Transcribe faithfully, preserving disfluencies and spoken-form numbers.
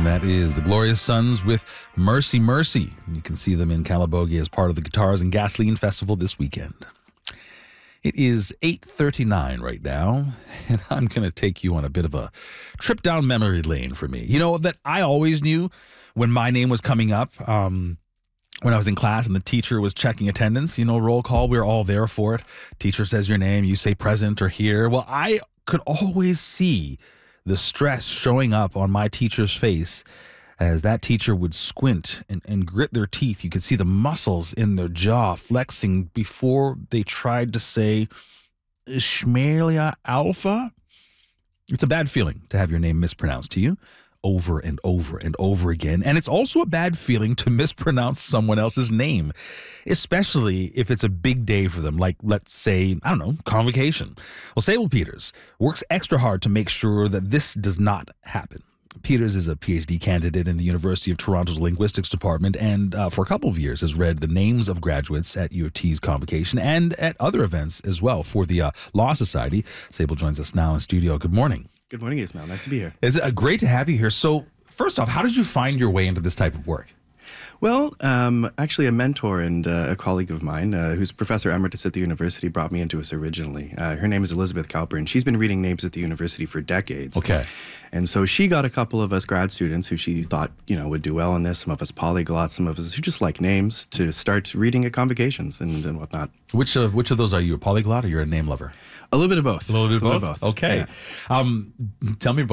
That is the Glorious Sons with Mercy Mercy. You can see them in Calabogie as part of the Guitars and Gasoline Festival this weekend. It is eight thirty-nine right now, and I'm going to take you on a bit of a trip down memory lane for me. You know, that I always knew when my name was coming up, um, when I was in class and the teacher was checking attendance, you know, roll call, we were all there for it. Teacher says your name, you say present or here. Well, I could always see the stress showing up on my teacher's face as that teacher would squint and, and grit their teeth. You could see the muscles in their jaw flexing before they tried to say Ishmaelia Alpha. It's a bad feeling to have your name mispronounced to you over and over and over again. And it's also a bad feeling to mispronounce someone else's name, especially if it's a big day for them, like, let's say, I don't know, convocation. Well, Sable Peters works extra hard to make sure that this does not happen. Peters is a P H D candidate in the University of Toronto's Linguistics Department and uh, for a couple of years has read the names of graduates at U of T's convocation and at other events as well for the uh, Law Society. Sable joins us now in studio. Good morning. Good morning, Ismail. Nice to be here. It's uh, great to have you here. So first off, how did you find your way into this type of work? Well, um, actually, a mentor and uh, a colleague of mine, uh, who's Professor Emeritus at the university, brought me into this originally. Uh, her name is Elizabeth Cowper, and she's been reading names at the university for decades. Okay. And so she got a couple of us grad students who she thought, you know, would do well in this, some of us polyglots, some of us who just like names, to start reading at convocations and, and whatnot. Which of, which of those are you, a polyglot or you're a name lover? A little bit of both. A little bit of both? Bit of both. Okay. Yeah. Um, tell me about